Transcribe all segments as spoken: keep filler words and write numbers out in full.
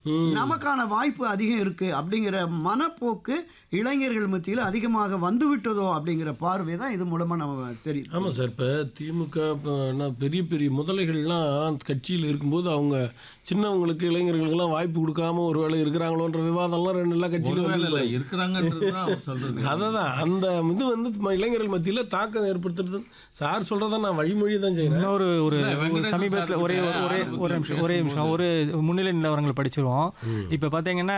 நமக்கான வாய்ப்பு அதிகம் இருக்கு அப்படிங்கிற மனப்போக்கு இளைஞர்கள் மத்தியில் அதிகமாக வந்துவிட்டதோ அப்படிங்கிற பார்வை தான் இது மூலமா நம்ம தெரியும். ஆமாம் சார். இப்போ திமுக இப்போ என்ன பெரிய பெரிய முதலைகள்லாம் கட்சியில் இருக்கும்போது அவங்க சின்னவங்களுக்கு இளைஞர்களுக்கெல்லாம் வாய்ப்பு கொடுக்காம ஒரு வேளை இருக்கிறாங்களோன்ற விவாதம்லாம் ரெண்டு எல்லா கட்சியிலும் இருக்கிறாங்க. அதான் அந்த இது வந்து இளைஞர்கள் மத்தியில் தாக்கம் ஏற்படுத்துறது சார் சொல்கிறத நான் வழிமொழி தான் செய்கிறேன். இன்னொரு ஒரு சமீபத்தில் ஒரே ஒரே ஒரு நிமிஷம் ஒரே நிமிஷம் ஒரு முன்னிலை நிலவரங்கள் படிச்சிருவோம். இப்போ பார்த்தீங்கன்னா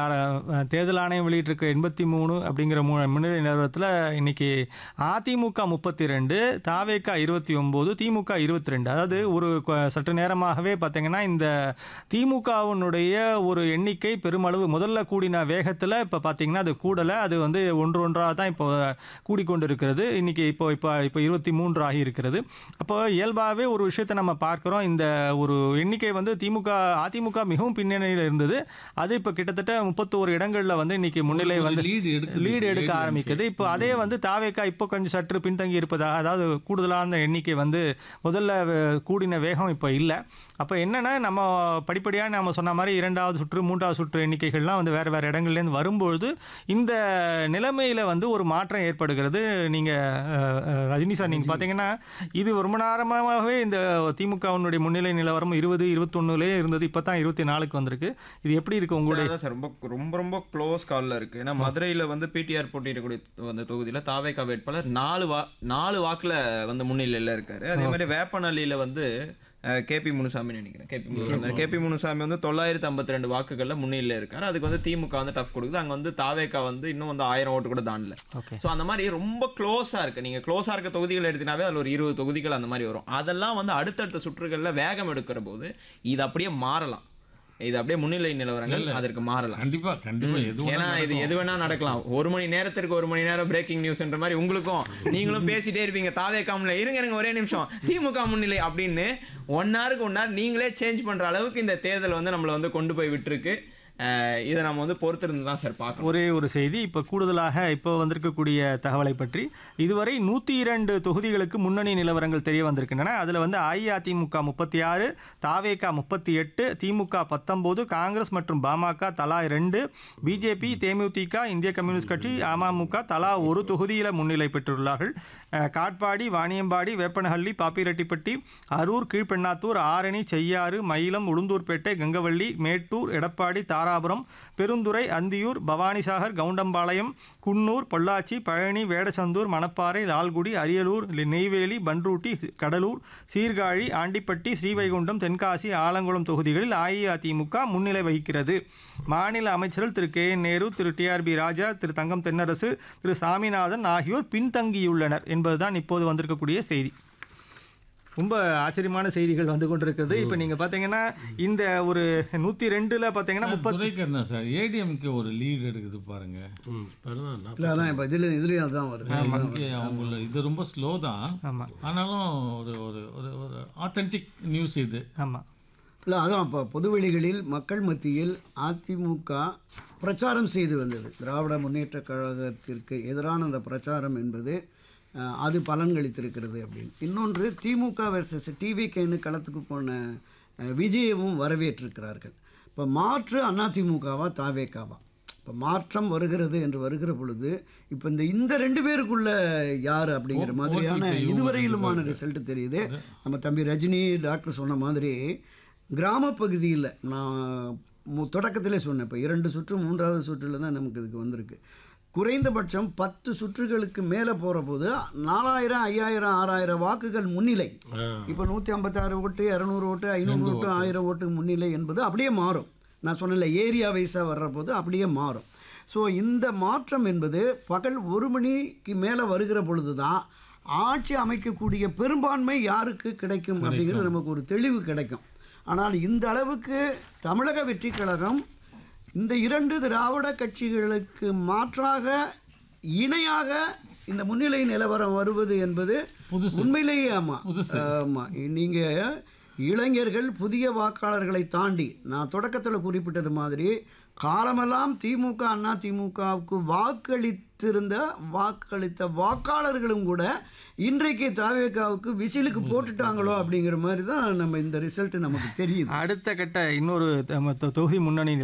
தேர்தல் ஆணையம் வெளியிட்டிருக்க எண்பத்தி மூணு அப்படிங்கிற மூ முன்னிலை நிலவரத்தில் இன்னைக்கு அதிமுக முப்பத்தி ரெண்டு, தாவேகா இருபத்தி ஒம்பது, திமுக இருபத்தி ரெண்டு. அதாவது ஒரு சற்று நேரமாகவே பார்த்தீங்கன்னா இந்த திமுகவினுடைய ஒரு எண்ணிக்கை பெருமளவு முதல்ல கூடின வேகத்தில் இப்போ பார்த்தீங்கன்னா அது கூடலை, அது வந்து ஒன்று ஒன்றாக தான் இப்போ கூடிக்கொண்டு இருக்கிறது. இன்னைக்கு இப்போ இப்போ இப்போ இருபத்தி மூன்று ஆகி இருக்கிறது. அப்போ இயல்பாகவே ஒரு விஷயத்தை நம்ம பார்க்குறோம். இந்த ஒரு எண்ணிக்கை வந்து திமுக அதிமுக மிகவும் பின்னணியில் இருந்தது. அது இப்போ கிட்டத்தட்ட முப்பத்தோரு இடங்களில் வந்து இன்னைக்கு முன்னிலை வந்து லீடு எடுக்க ஆரம்பிக்குது. இப்போ அதே வந்து தாவேகா இப்போ கொஞ்சம் சற்று பின்தங்கி இருப்பதாக, அதாவது கூடுதலான எண்ணிக்கை வந்து முதல்ல கூடின வேகம் இப்போ இல்லை. அப்போ என்னென்னா நம்ம படிப்படியாக நம்ம சொன்ன மாதிரி இரண்டாவது சுற்று மூன்றாவது சுற்று எண்ணிக்கைகள்லாம் வந்து வேறு வேறு இடங்கள்லேருந்து வரும்பொழுது இந்த நிலைமையில் வந்து ஒரு மாற்றம் ஏற்படுகிறது. நீங்கள் ரஜினி சார் நீங்கள் பார்த்தீங்கன்னா இது ரொம்ப நேரமாகவே இந்த திமுகவினுடைய முன்னிலை நிலவரம் இருபது இருபத்தொன்னுலேயே இருந்தது. இப்போ தான் இருபத்தி நாலுக்கு வந்திருக்கு. இது எப்படி இருக்குது உங்களுடைய? ரொம்ப ரொம்ப ரொம்ப க்ளோஸ் காலில் இருக்குது. ஏன்னா மதுரையில் வந்து பிடிஆர் போட்டியிடக்கூடிய அந்த தொகுதியில் தாவேகா வேட்பாளர் நாலு வா நாலு வாக்கில் வந்து முன்னிலையில் இருக்காரு. அதே மாதிரி வேப்பநல்லியில் வந்து கேபி முனுசாமி நினைக்கிறேன் கேபி முனுசாமி கேபி முனுசாமி வந்து தொள்ளாயிரத்தி ஐம்பத்தி ரெண்டு வாக்குகளில் முன்னிலையில் இருக்காரு. அதுக்கு வந்து திமுக வந்து டஃப் கொடுக்குது. அங்கே வந்து தாவேகா வந்து இன்னும் வந்து ஆயிரம் ஓட்டு கூட தாண்டல. ஸோ அந்த மாதிரி ரொம்ப க்ளோஸாக இருக்குது. நீங்கள் க்ளோஸாக இருக்க தொகுதிகள் எடுத்தினாவே அதில் ஒரு இருபது தொகுதிகள் அந்த மாதிரி வரும். அதெல்லாம் வந்து அடுத்தடுத்த சுற்றுகளில் வேகம் எடுக்கிற போது இது அப்படியே மாறலாம். இது அப்படியே முன்னிலை நிலவரங்கள் அதற்கு மாறலாம். கண்டிப்பா கண்டிப்பா. ஏன்னா இது எது வேணா நடக்கலாம். ஒரு மணி நேரத்திற்கு ஒரு மணி நேரம் பிரேக்கிங் நியூஸ்ன்ற மாதிரி உங்களுக்கும் நீங்களும் பேசிட்டே இருப்பீங்க. தாவேகாம்ல இருங்க இருங்க ஒரே நிமிஷம் திமுக முன்னிலை அப்படின்னு ஒன் ஹவருக்கு ஒன் ஹவர் நீங்களே சேஞ்ச் பண்ற அளவுக்கு இந்த தேர்தல் வந்து நம்மளை வந்து கொண்டு போய் விட்டுருக்கு. இதை நம்ம வந்து பொறுத்திருந்து தான் சார் பார்க்கணும். ஒரே ஒரு செய்தி இப்போ கூடுதலாக இப்போ வந்திருக்கக்கூடிய தகவலை பற்றி இதுவரை நூற்றி இரண்டு தொகுதிகளுக்கு முன்னணி நிலவரங்கள் தெரிய வந்திருக்கின்றன. அதில் வந்து அஇஅதிமுக முப்பத்தி ஆறு, தாவேகா முப்பத்தி எட்டு, திமுக பத்தொம்போது, காங்கிரஸ் மற்றும் பாமக தலா ரெண்டு, பிஜேபி, தேமுதிக, இந்திய கம்யூனிஸ்ட் கட்சி, அமமுக தலா ஒரு தொகுதியில் முன்னிலை பெற்றுள்ளார்கள். காட்பாடி, வாணியம்பாடி, வேப்பனஹள்ளி, பாப்பிரெட்டிப்பட்டி, அரூர், கீழ்பெண்ணாத்தூர், ஆரணி, செய்யாறு, மயிலம், உளுந்தூர்பேட்டை, கங்கவள்ளி, மேட்டூர், எடப்பாடி, தாராபுரம், பெருந்துறை, அந்தியூர், பவானிசாகர், கவுண்டம்பாளையம், குன்னூர், பொள்ளாச்சி, பழனி, வேடசந்தூர், மணப்பாறை, லால்குடி, அரியலூர், நெய்வேலி, பன்ருட்டி, கடலூர், சீர்காழி, ஆண்டிப்பட்டி, ஸ்ரீவைகுண்டம், தென்காசி, ஆலங்குளம் தொகுதிகளில் அஇஅதிமுக முன்னிலை வகிக்கிறது. மாநில அமைச்சர்கள் திரு கே என் நேரு, திரு டி ஆர் பி ராஜா, திரு தங்கம் தென்னரசு, திரு சாமிநாதன் ஆகியோர் பின்தங்கியுள்ளனர் என்பதுதான் இப்போது வந்திருக்கக்கூடிய செய்தி. ரொம்ப ஆச்சரியமான செய்திகள் வந்து கொண்டிருக்கிறது. இப்போ நீங்கள் பார்த்தீங்கன்னா இந்த ஒரு நூற்றி ரெண்டில் பார்த்தீங்கன்னா முப்பது சார் ஏடிஎம்கே ஒரு லீடு எடுக்குது பாருங்க. அதான் இப்போ இதில் இதுலேயும் அதுதான் வருது. அவங்க இது ரொம்ப ஸ்லோ தான். ஆமாம். ஆனாலும் ஒரு ஒரு ஒரு ஆத்தென்டிக் நியூஸ் இது. ஆமாம். இல்லை அதான் இப்போ பொதுவெளிகளில் மக்கள் மத்தியில் அதிமுக பிரச்சாரம் செய்து வந்தது. திராவிட முன்னேற்ற கழகத்திற்கு எதிரான அந்த பிரச்சாரம் என்பது அது பலன்களித்திருக்கிறது அப்படின்னு. இன்னொன்று திமுக வெர்சஸ் டிவிகேன்னு களத்துக்கு போன விஜயமும் வரவேற்றிருக்கிறார்கள். இப்போ மாற்று அதிமுகவா தாவேகாவா? இப்போ மாற்றம் வருகிறது என்று வருகிற பொழுது இப்போ இந்த இந்த ரெண்டு பேருக்குள்ள யார் அப்படிங்கிற மாதிரியான இதுவரையிலுமான ரிசல்ட் தெரியுது. நம்ம தம்பி ரஜினி டாக்டர் சொன்ன மாதிரி கிராமப்பகுதியில் நான் தொடக்கத்திலே சொன்னேன். இப்போ இரண்டு சுற்று மூன்றாவது சுற்றில் தான் நமக்கு இதுக்கு வந்திருக்கு. குறைந்தபட்சம் பத்து சுற்றுகளுக்கு மேலே போகிற போது நாலாயிரம் ஐயாயிரம் ஆறாயிரம் வாக்குகள் முன்னிலை. இப்போ நூற்றி ஐம்பத்தாறு ஓட்டு, இரநூறு ஓட்டு, ஐநூறு ஓட்டு, ஆயிரம் ஓட்டு முன்னிலை என்பது அப்படியே மாறும். நான் சொன்னல ஏரியா வைஸாக வர்ற போது அப்படியே மாறும். ஸோ இந்த மாற்றம் என்பது பகல் ஒரு மணிக்கு மேலே வருகிற பொழுது தான் ஆட்சி அமைக்கக்கூடிய பெரும்பான்மை யாருக்கு கிடைக்கும் அப்படிங்கிறது நமக்கு ஒரு தெளிவு கிடைக்கும். ஆனால் இந்த அளவுக்கு தமிழக வெற்றி கழகம் இந்த இரண்டு திராவிட கட்சிகளுக்கு மாற்றாக இணையாக இந்த முன்னிலை நிலவரம் வருவது என்பது உண்மையிலேயே ஆமாம் ஆமாம் நீங்கள் இளைஞர்கள் புதிய வாக்காளர்களை தாண்டி நான் தொடக்கத்தில் குறிப்பிட்டது மாதிரி காலமெல்லாம் திமுக அண்ணா திமுகவுக்கு வாக்களித்திருந்த வாக்களித்த வாக்காளர்களும் கூட இன்றைக்கு தாவேகாவுக்கு விசிலுக்கு போட்டுட்டாங்களோ அப்படிங்கிற மாதிரி தான் நம்ம இந்த ரிசல்ட் நமக்கு தெரியுது. அடுத்த கட்ட இன்னொரு தொகுதி முன்னணி